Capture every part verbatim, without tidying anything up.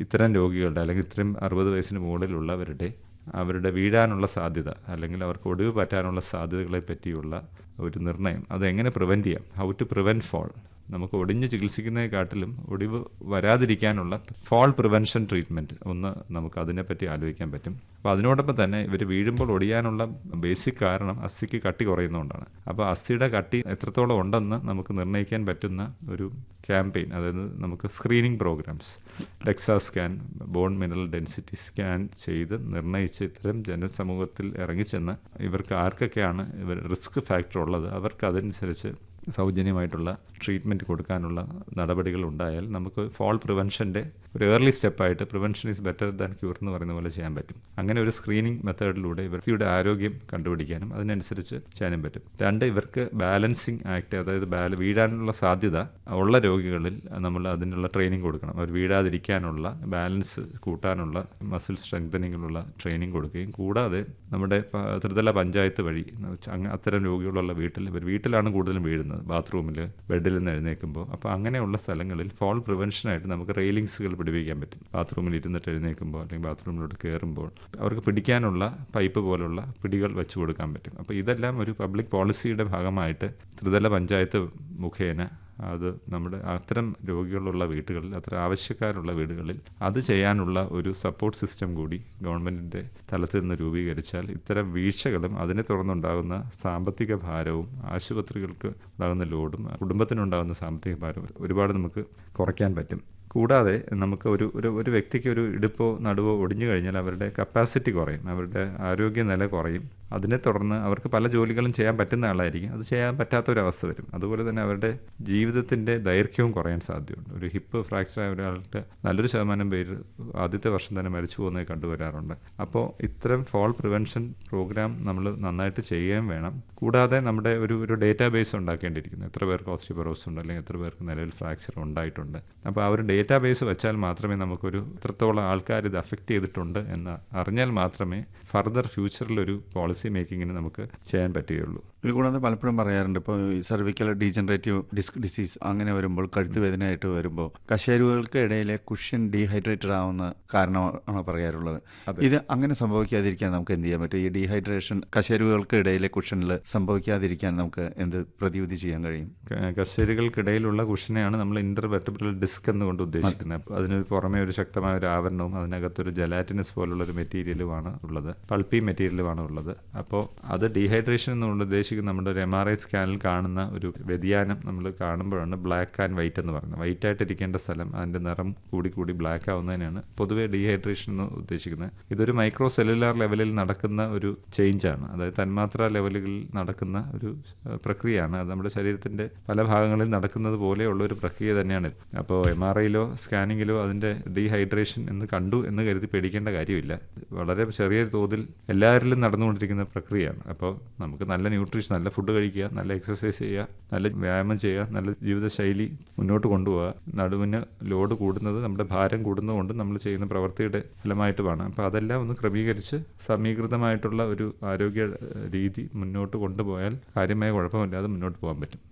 ഇത്തരം രോഗികളുടെ അല്ലെങ്കിൽ ഇത്രയും അറുപത് വയസ്സിന് മുകളിലുള്ളവരുടെ അവരുടെ വീഴാനുള്ള സാധ്യത അല്ലെങ്കിൽ അവർക്ക് ഒടിവ് പറ്റാനുള്ള സാധ്യതകളെ പറ്റിയുള്ള ഒരു നിർണ്ണയം, അതെങ്ങനെ പ്രിവെൻറ്റ് ചെയ്യാം, ഹൗ ടു പ്രിവെൻറ്റ് ഫോൾ. നമുക്ക് ഒടിഞ്ഞ് ചികിത്സിക്കുന്നതിനെക്കാട്ടിലും ഒടിവ് വരാതിരിക്കാനുള്ള ഫോൾ പ്രിവെൻഷൻ ട്രീറ്റ്മെൻറ്റ് ഒന്ന് നമുക്ക് അതിനെപ്പറ്റി ആലോചിക്കാൻ പറ്റും. അപ്പോൾ അതിനോടൊപ്പം തന്നെ ഇവർ വീഴുമ്പോൾ ഒടിയാനുള്ള ബേസിക് കാരണം അസ്ഥിക്ക് കട്ടി കുറയുന്നതുകൊണ്ടാണ്. അപ്പോൾ അസ്ഥിയുടെ കട്ടി എത്രത്തോളം ഉണ്ടെന്ന് നമുക്ക് നിർണ്ണയിക്കാൻ പറ്റുന്ന ഒരു ക്യാമ്പയിൻ, അതായത് നമുക്ക് screening programmes, DEXA scan, bone mineral density scan ചെയ്ത് നിർണ്ണയിച്ച് ഇത്തരം ജനസമൂഹത്തിൽ ഇറങ്ങിച്ചെന്ന് ഇവർക്ക് ആർക്കൊക്കെയാണ് ഇവർ റിസ്ക് ഫാക്ടർ ഉള്ളത് അവർക്ക് അതനുസരിച്ച് സൗജന്യമായിട്ടുള്ള ട്രീറ്റ്മെൻറ്റ് കൊടുക്കാനുള്ള നടപടികൾ ഉണ്ടായാൽ നമുക്ക് ഫോൾ പ്രിവെൻഷൻ്റെ ഒരു ഏർലി സ്റ്റെപ്പായിട്ട് prevention is better than cure എന്ന് പറയുന്ന പോലെ ചെയ്യാൻ പറ്റും. അങ്ങനെ ഒരു സ്ക്രീനിങ് മെത്തേഡിലൂടെ വ്യക്തിയുടെ ആരോഗ്യം കണ്ടുപിടിക്കാനും അതിനനുസരിച്ച് ചെയ്യാനും പറ്റും. രണ്ട്, ഇവർക്ക് ബാലൻസിങ് ആക്ട്, അതായത് ബാല വീഴാനുള്ള സാധ്യത ഉള്ള രോഗികളിൽ നമ്മൾ അതിനുള്ള ട്രെയിനിങ് കൊടുക്കണം. അവർ വീഴാതിരിക്കാനുള്ള ബാലൻസ് കൂട്ടാനുള്ള മസിൽ സ്ട്രെങ്തനിങ്ങിലുള്ള ട്രെയിനിങ് കൊടുക്കുകയും കൂടാതെ നമ്മുടെ ത്രിതല പഞ്ചായത്ത് വഴി അത്തരം രോഗികളുള്ള വീട്ടിൽ ഇവർ വീട്ടിലാണ് കൂടുതലും വീഴുന്നത്, ബാത്റൂമിൽ ബെഡിൽ നിന്ന് എഴുന്നേൽക്കുമ്പോൾ. അപ്പോൾ അങ്ങനെയുള്ള സ്ഥലങ്ങളിൽ ഫോൾ പ്രിവെൻഷനായിട്ട് നമുക്ക് റെയിലിങ്സുകൾ പിടിപ്പിക്കാൻ പറ്റും. ബാത്റൂമിൽ ഇരുന്നിട്ട് എഴുന്നേൽക്കുമ്പോൾ അല്ലെങ്കിൽ ബാത്റൂമിലോട്ട് കയറുമ്പോൾ അവർക്ക് പിടിക്കാനുള്ള പൈപ്പ് പോലുള്ള പിടികൾ വെച്ച് കൊടുക്കാൻ പറ്റും. അപ്പോൾ ഇതെല്ലാം ഒരു പബ്ലിക് പോളിസിയുടെ ഭാഗമായിട്ട് ത്രിതല പഞ്ചായത്ത് മുഖേന അത് നമ്മുടെ അത്തരം രോഗികളുള്ള വീടുകളിൽ, അത്തരം ആവശ്യക്കാരുള്ള വീടുകളിൽ അത് ചെയ്യാനുള്ള ഒരു സപ്പോർട്ട് സിസ്റ്റം കൂടി ഗവൺമെൻറ്റിൻ്റെ തലത്തിൽ നിന്ന് രൂപീകരിച്ചാൽ ഇത്തരം വീഴ്ചകളും അതിനെ തുടർന്നുണ്ടാകുന്ന സാമ്പത്തിക ഭാരവും ആശുപത്രികൾക്ക് ഉണ്ടാകുന്ന ലോഡും കുടുംബത്തിനുണ്ടാകുന്ന സാമ്പത്തിക ഭാരവും ഒരുപാട് നമുക്ക് കുറയ്ക്കാൻ പറ്റും. കൂടാതെ നമുക്ക് ഒരു ഒരു ഒരു വ്യക്തിക്ക് ഒരു ഇടുപ്പോ നടുവോ ഒടിഞ്ഞു കഴിഞ്ഞാൽ അവരുടെ കപ്പാസിറ്റി കുറയും, അവരുടെ ആരോഗ്യനില കുറയും. അതിനെ തുടർന്ന് അവർക്ക് പല ജോലികളും ചെയ്യാൻ പറ്റുന്ന ആളായിരിക്കും, അത് ചെയ്യാൻ പറ്റാത്തൊരവസ്ഥ വരും. അതുപോലെ തന്നെ അവരുടെ ജീവിതത്തിൻ്റെ ദൈർഘ്യവും കുറയാൻ സാധ്യതയുണ്ട്. ഒരു ഹിപ്പ് ഫ്രാക്ചർ ആയ ഒരാൾക്ക് നല്ലൊരു ശതമാനം പേര് ആദ്യത്തെ വർഷം തന്നെ മരിച്ചു പോകുന്നത് കണ്ടുവരാറുണ്ട്. അപ്പോൾ ഇത്തരം ഫോൾ പ്രിവെൻഷൻ പ്രോഗ്രാം നമ്മൾ നന്നായിട്ട് ചെയ്യുകയും വേണം. കൂടാതെ നമ്മുടെ ഒരു ഒരു ഡേറ്റാ ബേസ് ഉണ്ടാക്കേണ്ടിയിരിക്കുന്നു. എത്ര പേർക്ക് ഓസ്റ്റിയോപൊറോസിസ് ഉണ്ട് അല്ലെങ്കിൽ എത്ര പേർക്ക് നിലവിൽ ഫ്രാക്ചർ ഉണ്ടായിട്ടുണ്ട്. അപ്പോൾ ആ ഒരു ഡേറ്റാ ബേസ് വെച്ചാൽ മാത്രമേ നമുക്കൊരു എത്രത്തോളം ആൾക്കാർ ഇത് അഫക്റ്റ് ചെയ്തിട്ടുണ്ട് എന്ന് അറിഞ്ഞാൽ മാത്രമേ ഫർദർ ഫ്യൂച്ചറിലൊരു പോളിസി മേക്കിങ്ങിന് നമുക്ക് ചെയ്യാൻ പറ്റുകയുള്ളൂ. ഇത് കൂടാതെ പലപ്പോഴും പറയാറുണ്ട്, ഇപ്പോൾ സർവിക്കൽ ഡീജനറേറ്റീവ് ഡിസ്ക് ഡിസീസ് അങ്ങനെ വരുമ്പോൾ, കഴുത്ത് വേദനയായിട്ട് വരുമ്പോൾ കശേരുകൾക്ക് ഇടയിലെ കുഷ്യൻ ഡീഹൈഡ്രേറ്റഡ് ആവുന്ന കാരണമാണ് പറയാറുള്ളത്. ഇത് അങ്ങനെ സംഭവിക്കാതിരിക്കാൻ നമുക്ക് എന്ത് ചെയ്യാൻ പറ്റും? ഈ ഡീഹൈഡ്രേഷൻ കശേരുകൾക്ക് ഇടയിലെ കുഷ്യനിൽ സംഭവിക്കാതിരിക്കാൻ നമുക്ക് എന്ത് പ്രതിവിധി ചെയ്യാൻ കഴിയും? കശേരുകൾക്കിടയിലുള്ള കുഷ്യനെയാണ് നമ്മൾ ഇന്റർവെർട്ടിബ്രൽ ഡിസ്ക് എന്നുകൊണ്ട് ഉദ്ദേശിക്കുന്നത്. അപ്പോൾ അതിന് പുറമെ ഒരു ശക്തമായ ഒരു ആവരണവും അതിനകത്തൊരു ജലാറ്റിനസ് പോലുള്ള ഒരു മെറ്റീരിയലുമാണ് ഉള്ളത്, പൾപ്പി മെറ്റീരിയലുമാണ് ഉള്ളത്. അപ്പോൾ അത് ഡീഹൈഡ്രേഷൻ എന്നുള്ള ഉദ്ദേശിക്കുന്നത് നമ്മുടെ ഒരു എം ആർ ഐ സ്കാനിൽ കാണുന്ന ഒരു വ്യതിയാനം നമ്മൾ കാണുമ്പോഴാണ് ബ്ലാക്ക് ആൻഡ് വൈറ്റ് എന്ന് പറയുന്നത്. വൈറ്റ് ആയിട്ടിരിക്കേണ്ട സ്ഥലം അതിൻ്റെ നിറം കൂടി കൂടി ബ്ലാക്ക് ആവുന്നതിനാണ് പൊതുവെ ഡീഹൈഡ്രേഷൻ എന്ന് ഉദ്ദേശിക്കുന്നത്. ഇതൊരു മൈക്രോ സെല്ലുലാർ ലെവലിൽ നടക്കുന്ന ഒരു ചേഞ്ചാണ്, അതായത് തന്മാത്രാ ലെവലുകളിൽ നടക്കുന്ന ഒരു പ്രക്രിയയാണ്. അത് നമ്മുടെ ശരീരത്തിൻ്റെ പല ഭാഗങ്ങളിൽ നടക്കുന്നത് പോലെയുള്ള ഒരു പ്രക്രിയ തന്നെയാണ്. അപ്പോൾ എം ആർ ഐയിലോ സ്കാനിങ്ങിലോ അതിൻ്റെ ഡീഹൈഡ്രേഷൻ എന്ന് കണ്ടു എന്ന് കരുതി പേടിക്കേണ്ട കാര്യമില്ല. വളരെ ചെറിയ തോതിൽ എല്ലാവരിലും നടന്നുകൊണ്ടിരിക്കുന്ന പ്രക്രിയയാണ്. അപ്പോൾ നമുക്ക് നല്ല ന്യൂട്രീഷൻ, നല്ല ഫുഡ് കഴിക്കുക, നല്ല എക്സസൈസ് ചെയ്യുക, നല്ല വ്യായാമം ചെയ്യുക, നല്ല ജീവിതശൈലി മുന്നോട്ട് കൊണ്ടുപോകുക. നടുവിന് ലോഡ് കൂടുന്നത് നമ്മുടെ ഭാരം കൂടുന്നതുകൊണ്ട് നമ്മൾ ചെയ്യുന്ന പ്രവൃത്തിയുടെ ഫലമായിട്ടുമാണ്. അപ്പോൾ അതെല്ലാം ഒന്ന് ക്രമീകരിച്ച് സമീകൃതമായിട്ടുള്ള ഒരു ആരോഗ്യ രീതി മുന്നോട്ട് കൊണ്ടുപോയാൽ കാര്യമായ കുഴപ്പമില്ലാതെ മുന്നോട്ട് പോകാൻ പറ്റും.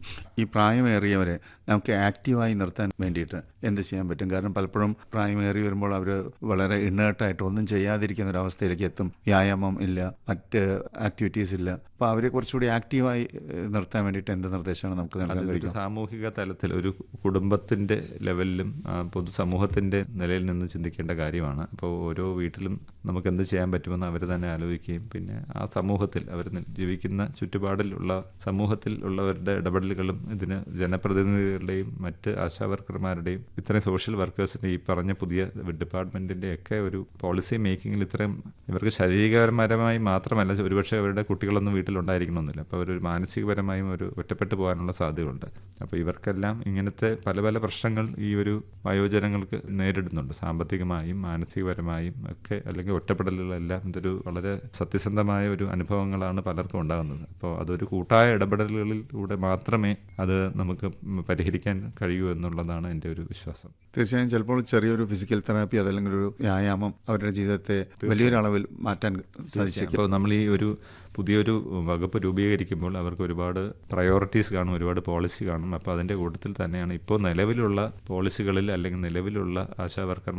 ഈ പ്രായമേറിയവരെ നമുക്ക് ആക്റ്റീവായി നിർത്താൻ വേണ്ടിയിട്ട് എന്ത് ചെയ്യാൻ പറ്റും? കാരണം പലപ്പോഴും പ്രായമേറി വരുമ്പോൾ അവർ വളരെ ഇന്നേർട്ടായിട്ട് ഒന്നും ചെയ്യാതിരിക്കുന്ന ഒരു അവസ്ഥയിലേക്ക് എത്തും. വ്യായാമം ഇല്ല, മറ്റ് ആക്ടിവിറ്റീസ് ഇല്ല. അപ്പോൾ അവരെ കുറച്ചുകൂടി ആക്റ്റീവായി നിർത്താൻ വേണ്ടിയിട്ട് എന്ത് നിർദ്ദേശമാണ് നമുക്ക് നൽകാൻ കഴിയും? സാമൂഹിക തലത്തിൽ ഒരു കുടുംബത്തിൻ്റെ ലെവലിലും പൊതുസമൂഹത്തിൻ്റെ നിലയിൽ നിന്ന് ചിന്തിക്കേണ്ട കാര്യമാണ്. അപ്പോൾ ഓരോ വീട്ടിലും നമുക്ക് എന്ത് ചെയ്യാൻ പറ്റുമെന്ന് അവർ തന്നെ ആലോചിക്കുകയും പിന്നെ ആ സമൂഹത്തിൽ അവർ ജീവിക്കുന്ന ചുറ്റുപാടിലുള്ള സമൂഹത്തിൽ ഉള്ളവരുടെ ഇടപെടലുകളും ഇതിന് ജനപ്രതിനിധികളുടെയും മറ്റ് ആശാവർക്കർമാരുടെയും ഇത്രയും സോഷ്യൽ വർക്കേഴ്സിൻ്റെ ഈ പറഞ്ഞ പുതിയ ഡിപ്പാർട്ട്മെൻറ്റിൻ്റെ ഒക്കെ ഒരു പോളിസി മേക്കിങ്ങിൽ ഇത്രയും ഇവർക്ക് ശാരീരികപരമായി മാത്രമല്ല, ഒരുപക്ഷെ അവരുടെ കുട്ടികളൊന്നും വീട്ടിലുണ്ടായിരിക്കണമെന്നില്ല. അപ്പോൾ അവരൊരു മാനസികപരമായും ഒരു ഒറ്റപ്പെട്ടു പോകാനുള്ള സാധ്യതയുണ്ട്. അപ്പോൾ ഇവർക്കെല്ലാം ഇങ്ങനത്തെ പല പല പ്രശ്നങ്ങൾ ഈ ഒരു വയോജനങ്ങൾക്ക് നേരിടുന്നുണ്ട്, സാമ്പത്തികമായും മാനസികപരമായും ഒക്കെ, അല്ലെങ്കിൽ ഒറ്റപ്പെടലുകളെല്ലാം. ഇതൊരു വളരെ സത്യസന്ധമായ ഒരു അനുഭവങ്ങളാണ് പലർക്കും ഉണ്ടാകുന്നത്. അപ്പോൾ അതൊരു കൂട്ടായ ഇടപെടലുകളിലൂടെ മാത്രമേ അത് നമുക്ക് പരിഹരിക്കാൻ കഴിയൂ എന്നുള്ളതാണ് എൻ്റെ ഒരു വിശ്വാസം. തീർച്ചയായും ചിലപ്പോൾ ചെറിയൊരു ഫിസിക്കൽ തെറാപ്പി അതല്ലെങ്കിൽ ഒരു വ്യായാമം അവരുടെ ജീവിതത്തെ വലിയൊരളവിൽ മാറ്റാൻ സാധിച്ചേക്കും. അപ്പോൾ നമ്മൾ ഈ ഒരു പുതിയൊരു വകുപ്പ് രൂപീകരിക്കുമ്പോൾ അവർക്ക് ഒരുപാട് പ്രയോറിറ്റീസ് കാണും, ഒരുപാട് പോളിസി കാണും. അപ്പോൾ അതിൻ്റെ കൂട്ടത്തിൽ തന്നെയാണ് ഇപ്പോൾ നിലവിലുള്ള പോളിസികളിൽ അല്ലെങ്കിൽ നിലവിലുള്ള ആശാവർക്കർ